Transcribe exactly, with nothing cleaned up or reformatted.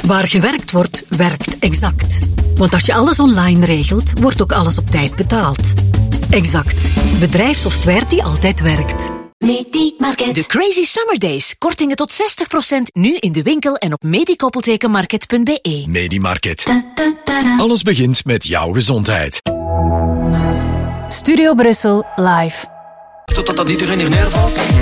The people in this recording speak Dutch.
Waar gewerkt wordt, werkt Exact. Want als je alles online regelt, wordt ook alles op tijd betaald. Exact. Bedrijfssoftware die altijd werkt. Medimarket. De Crazy Summer Days. Kortingen tot zestig procent nu in de winkel en op medikoppeltekenmarket punt be. Medimarket. Alles begint met jouw gezondheid. Studio Brussel live. Totdat iedereen hier neervalt.